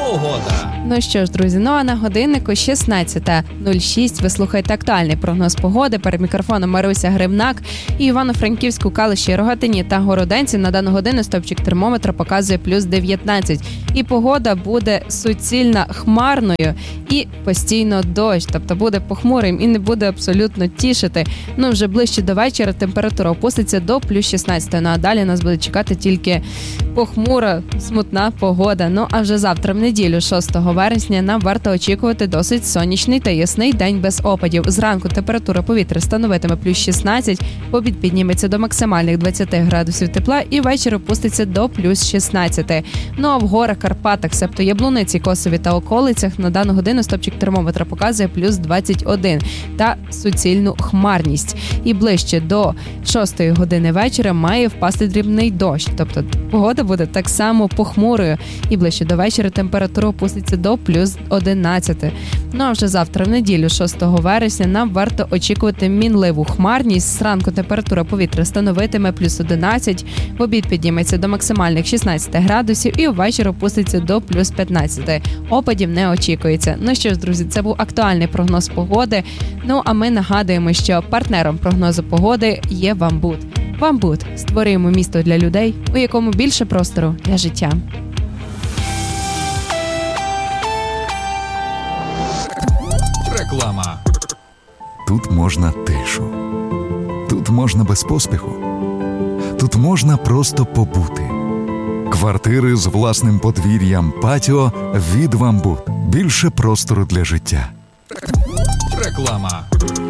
погода. Ну що ж, друзі, а на годиннику 16:06. Ви слухаєте актуальний прогноз погоди. Перед мікрофоном Маруся Гривнак. І Івано-Франківську, Калуші, Рогатині та Городенці на дану годину стовпчик термометра показує плюс 19. І погода буде суцільно хмарною і постійно дощ. Тобто буде похмурим і не буде абсолютно тішити. Вже ближче до вечора температура опуститься до плюс 16. А далі нас буде чекати тільки похмура, смутна погода. А вже завтра, в неділю, 6 вересня, нам варто очікувати досить сонячний та ясний день без опадів. Зранку температура повітря становитиме плюс 16, в обід підніметься до максимальних 20 градусів тепла і ввечері опуститься до плюс 16. А в горах, Карпатах, себто Яблуниці, Косові та околицях на дану годину стопчик термометра показує плюс 21 та суцільну хмарність. І ближче до 6 години вечора має впасти дрібний дощ. Тобто погода буде так само похмурою. І ближче до вечора температура опуститься до плюс 11. А вже завтра, в неділю, 6 вересня, нам варто очікувати мінливу хмарність. Зранку температура повітря становитиме плюс 11, в обід підніметься до максимальних 16 градусів і ввечері опуститься до плюс 15. Опадів не очікується. Що ж, друзі, це був актуальний прогноз погоди. А ми нагадуємо, що партнером прогнозу погоди є Вамбут. Вамбут. Створюємо місто для людей, у якому більше простору для життя. Реклама. Тут можна тишу. Тут можна без поспіху. Тут можна просто побути. Квартири з власним подвір'ям, патіо від Вамбут. Більше простору для життя. Реклама.